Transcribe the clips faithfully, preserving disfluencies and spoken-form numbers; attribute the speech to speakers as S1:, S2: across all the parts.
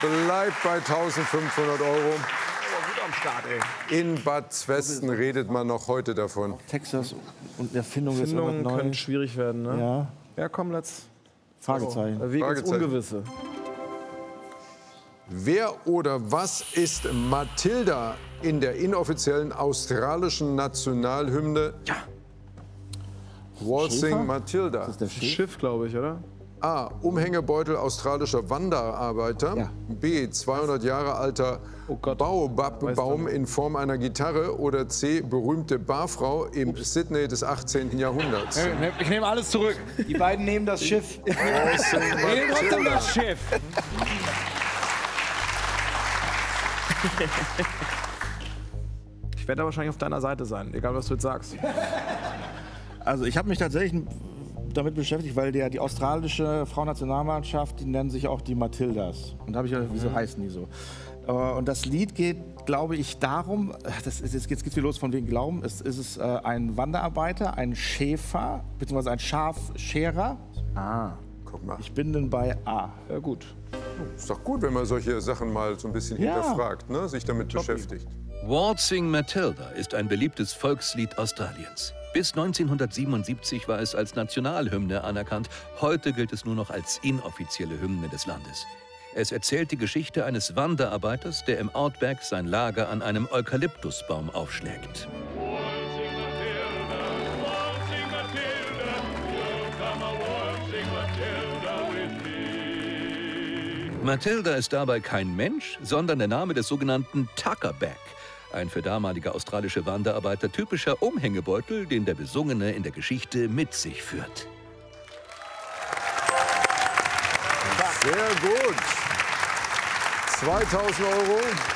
S1: Bleibt bei eintausendfünfhundert Euro.
S2: Gut am Start, ey.
S1: In Bad Zwesten redet man noch heute davon.
S3: Texas und Erfindung ist
S2: Erfindungen
S3: neu.
S2: können schwierig werden, ne?
S3: Ja.
S2: Ja, komm, let's.
S3: Fragezeichen.
S2: Der Weg ins
S1: Fragezeichen.
S2: Ungewisse.
S1: Wer oder was ist Matilda in der inoffiziellen australischen Nationalhymne?
S2: Ja.
S1: Waltzing
S3: Schäfer?
S1: Matilda.
S3: Das ist der
S2: Ein
S3: Schiff.
S2: Schiff, glaube ich, oder?
S1: A. Umhängebeutel australischer Wanderarbeiter.
S3: Ja.
S1: B. zweihundert Jahre alter
S2: Oh Gott.
S1: Baobab-Baum in Form einer Gitarre. Oder C. Berühmte Barfrau im Sydney des achtzehnten Jahrhunderts.
S2: Ich nehme alles zurück.
S4: Die beiden nehmen das Schiff.
S1: Waltzing
S2: Ich nehme trotzdem
S1: Matilda.
S2: das Schiff. Ich werde da wahrscheinlich auf deiner Seite sein, egal was du jetzt sagst.
S3: Also ich habe mich tatsächlich damit beschäftigt, weil der, die australische Frauennationalmannschaft, die nennen sich auch die Matildas. Und da habe ich ja, wieso heißen die so? Äh, Und das Lied geht, glaube ich, darum, das ist, jetzt geht's geht's wieder los von wegen Glauben, es ist es äh, ein Wanderarbeiter, ein Schäfer, beziehungsweise ein Schafscherer.
S2: Ah.
S1: Guck mal,
S3: Ich bin denn bei A.
S2: Ja, gut.
S1: ist doch gut, wenn man solche Sachen mal so ein bisschen
S3: Ja.
S1: hinterfragt, ne? Sich damit beschäftigt.
S5: Waltzing Matilda ist ein beliebtes Volkslied Australiens. Bis neunzehnhundertsiebenundsiebzig war es als Nationalhymne anerkannt. Heute gilt es nur noch als inoffizielle Hymne des Landes. Es erzählt die Geschichte eines Wanderarbeiters, der im Outback sein Lager an einem Eukalyptusbaum aufschlägt. Matilda ist dabei kein Mensch, sondern der Name des sogenannten Tuckerback. Ein für damalige australische Wanderarbeiter typischer Umhängebeutel, den der Besungene in der Geschichte mit sich führt.
S1: Sehr gut. zweitausend Euro.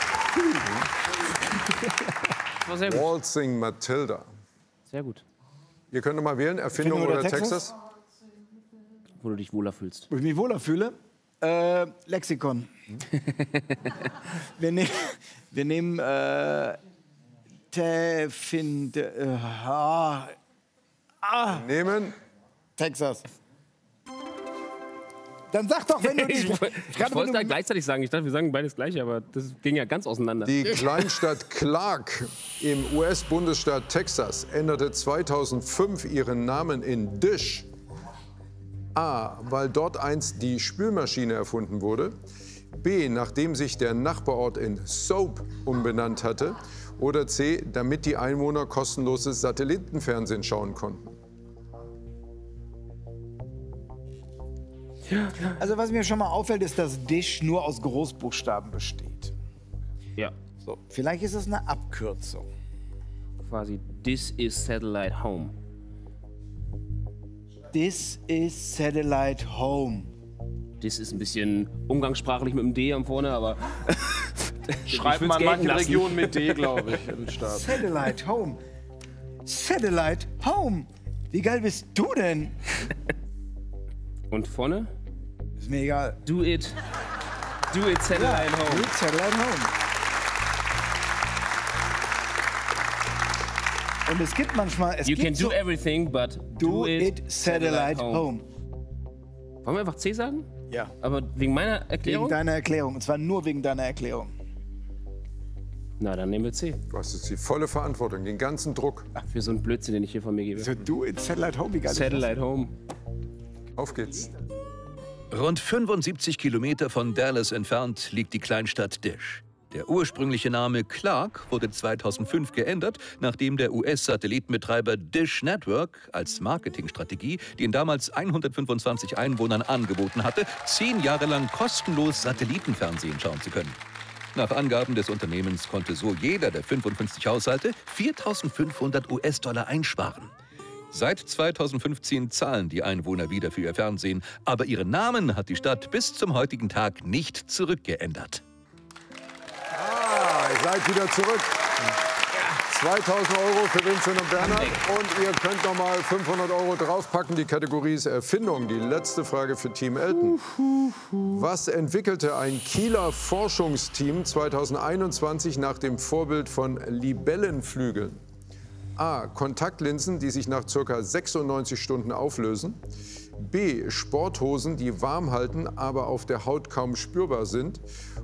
S6: War sehr gut.
S1: Waltzing Matilda.
S6: Sehr gut.
S1: Ihr könnt noch mal wählen, Erfindung
S4: Erfindung
S1: oder,
S4: oder
S1: Texas?
S4: Texas?
S6: Wo du dich wohler fühlst.
S4: Wo ich mich wohler fühle. Äh, Lexikon. wir, ne wir nehmen äh, te, find, äh, ah, ah,
S1: Nehmen.
S4: Texas. Dann sag doch, wenn du
S6: Ich,
S4: nicht...
S6: woll- ich
S4: gerade
S6: wollte
S4: wenn
S6: da
S4: du,
S6: gleichzeitig sagen. Ich dachte, wir sagen beides gleich, aber das ging ja ganz auseinander.
S1: Die Kleinstadt Clark im U S-Bundesstaat Texas änderte zweitausendfünf ihren Namen in Dish. A, weil dort einst die Spülmaschine erfunden wurde. B, nachdem sich der Nachbarort in Soap umbenannt hatte. Oder C, damit die Einwohner kostenloses Satellitenfernsehen schauen konnten.
S4: also was mir schon mal auffällt, ist, dass Dish nur aus Großbuchstaben besteht.
S6: Ja,
S4: So, vielleicht ist es eine Abkürzung.
S6: quasi This is Satellite Home.
S4: This is Satellite Home.
S6: Das ist ein bisschen umgangssprachlich mit dem D am vorne, aber
S2: Schreibt
S6: würd's
S2: man in
S6: gelten
S2: manchen
S6: lassen.
S2: Regionen mit D, glaube ich, im Staat.
S4: Satellite Home. Satellite Home. Wie geil bist du denn?
S6: Und vorne?
S4: Ist mir egal.
S6: Do it. Do it Satellite Home.
S4: Gut, Satellite Home. Und es gibt manchmal, es
S6: You
S4: gibt
S6: can
S4: so,
S6: do everything, but
S4: do it Satellite Home.
S6: Wollen wir einfach C sagen?
S4: Ja.
S6: Aber wegen meiner
S4: Wegen
S6: Erklärung?
S4: deiner Erklärung. Und zwar nur wegen deiner Erklärung.
S6: Na, dann nehmen wir C.
S1: Du hast jetzt die volle Verantwortung, den ganzen Druck.
S6: Für so einen Blödsinn, den ich hier von mir gebe.
S4: So, do it Satellite Home. Wie geil ist das?
S6: Satellite Home.
S1: Auf geht's.
S5: Rund fünfundsiebzig Kilometer von Dallas entfernt liegt die Kleinstadt Dish. Der ursprüngliche Name Clark wurde zweitausendfünf geändert, nachdem der U S-Satellitenbetreiber Dish Network als Marketingstrategie den damals hundertfünfundzwanzig Einwohnern angeboten hatte, zehn Jahre lang kostenlos Satellitenfernsehen schauen zu können. Nach Angaben des Unternehmens konnte so jeder der fünfundfünfzig Haushalte viertausendfünfhundert U S-Dollar einsparen. Seit zweitausendfünfzehn zahlen die Einwohner wieder für ihr Fernsehen, aber ihren Namen hat die Stadt bis zum heutigen Tag nicht zurückgeändert.
S1: Ah, ihr seid wieder zurück. zweitausend Euro für Vincent und Bernhard. Und ihr könnt noch mal fünfhundert Euro draufpacken. Die Kategorie ist Erfindung. Die letzte Frage für Team Elton. Was entwickelte ein Kieler Forschungsteam zweitausendeinundzwanzig nach dem Vorbild von Libellenflügeln? A. Kontaktlinsen, die sich nach ca. sechsundneunzig Stunden auflösen. B. Sporthosen, die warm halten, aber auf der Haut kaum spürbar sind.